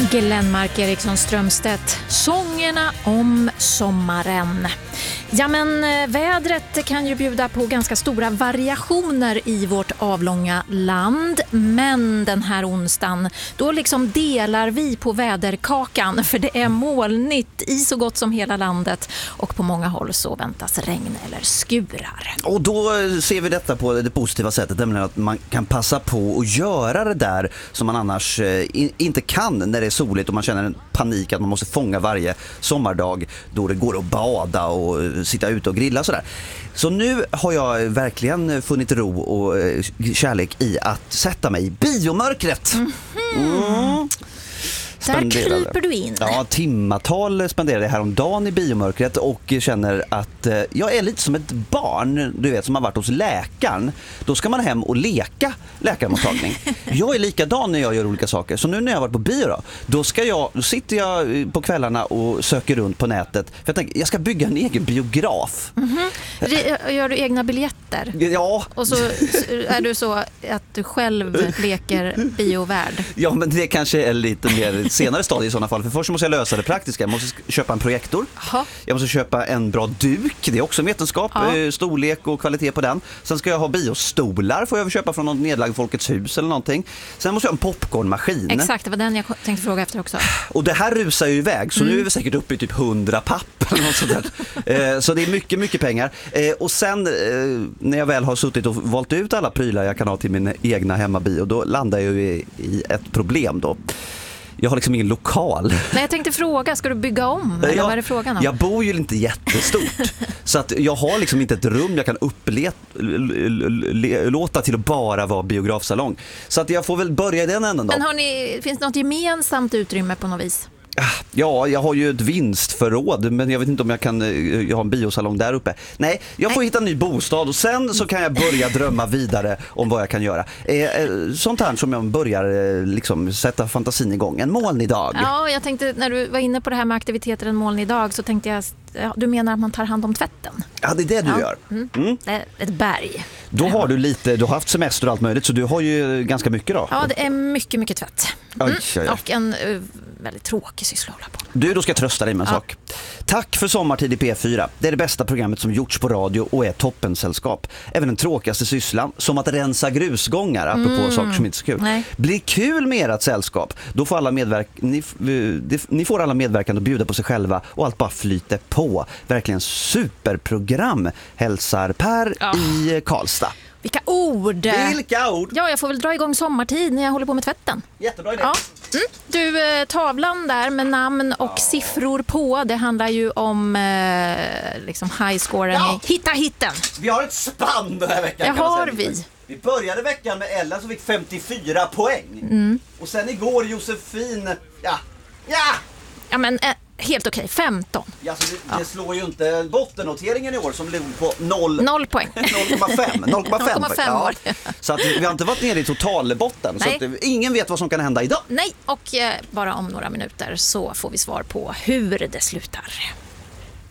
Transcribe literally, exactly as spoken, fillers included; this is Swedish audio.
Glenmark Eriksson Strömstedt, sångerna om sommaren. Ja, men vädret kan ju bjuda på ganska stora variationer i vårt avlånga land. Men den här onsdagen, då liksom delar vi på väderkakan. För det är molnigt i så gott som hela landet. Och på många håll så väntas regn eller skurar. Och då ser vi detta på det positiva sättet. Nämligen att man kan passa på att göra det där som man annars inte kan när det är soligt. Och man känner en panik att man måste fånga varje sommardag då det går att bada och sitta ute och grilla sådär. Så nu har jag verkligen funnit ro och kärlek i att sätta mig i biomörkret. Mm-hmm. Mm. Där kryper du in. Ja, timmatal spenderade jag häromdagen i biomörkret och känner att eh, jag är lite som ett barn, du vet, som har varit hos läkaren. Då ska man hem och leka läkarmottagning. Jag är likadan när jag gör olika saker. Så nu när jag har varit på bio då, då, ska jag, då sitter jag på kvällarna och söker runt på nätet. För jag tänker, jag ska bygga en egen biograf. Mm-hmm. Gör du egna biljetter? Ja. Och så är du så att du själv leker biovärld? Ja, men det kanske är lite mer senare stadie i sådana fall. För först måste jag lösa det praktiska. Jag måste köpa en projektor. Aha. Jag måste köpa en bra duk. Det är också en vetenskap. Ja. Storlek och kvalitet på den. Sen ska jag ha biostolar. Får jag köpa från något nedlagd Folkets hus eller någonting. Sen måste jag ha en popcornmaskin. Exakt, det var den jag tänkte fråga efter också. Och det här rusar ju iväg. Så mm. nu är vi säkert uppe i typ hundra papp. Eller något sånt där. Så det är mycket, mycket pengar. Och sen när jag väl har suttit och valt ut alla prylar jag kan ha till min egna hemmabio, då landar jag ju i, i ett problem då. Jag har liksom ingen lokal. Nej, jag tänkte fråga, ska du bygga om? Eller jag, vad är det frågan om? Jag bor ju inte jättestort. Så att jag har liksom inte ett rum jag kan upplåta till att bara vara biografsalong. Så att jag får väl börja i den änden då. Men har ni, finns det något gemensamt utrymme på något vis? Ja, jag har ju ett vinstförråd, men jag vet inte om jag kan jag har en biosalong där uppe. Nej, jag får Nej. hitta en ny bostad och sen så kan jag börja drömma vidare om vad jag kan göra. Sånt här som jag börjar liksom sätta fantasin igång. En molnig dag. Ja, jag tänkte när du var inne på det här med aktiviteter en molnig dag så tänkte jag, ja, du menar att man tar hand om tvätten? Ja, det är det du ja. gör. Mm. Mm. Det är ett berg. Då har du lite, du har haft semester och allt möjligt, så du har ju ganska mycket då. Ja, det är mycket, mycket tvätt. Mm. Oj, oj, oj. Och en uh, väldigt tråkig syssla att hålla på. Du, då ska jag trösta dig med en ja. sak. Tack för Sommartid i P fyra. Det är det bästa programmet som gjorts på radio och är toppensällskap. Även den tråkigaste sysslan, som att rensa grusgångar, apropå mm. saker som inte är så kul. Nej. Blir kul med ert sällskap. Då får alla medverk- ni, ni får alla medverkande att bjuda på sig själva och allt bara flyter på. Verkligen superprogram, hälsar Per ja. i Karlstad. Vilka ord! Vilka ord! Ja, jag får väl dra igång sommartid när jag håller på med tvätten. Jättebra idé. Ja. Mm. Du, tavlan där med namn och ja. siffror på, det handlar ju om eh, liksom highscoren ja. i Hitta hitten. Vi har ett spann den här veckan. Det har vi. Vi började veckan med Ellen som fick femtiofyra poäng. Mm. Och sen igår Josefin, ja, ja! Ja, men eh, helt okej, femton. Ja, så det, ja. det slår ju inte bottennoteringen i år som låg på noll. Noll poäng. noll komma fem. noll komma fem. Ja. Så att vi har inte varit nere i totalbotten. Nej. Så att ingen vet vad som kan hända idag. Nej, och eh, bara om några minuter så får vi svar på hur det slutar.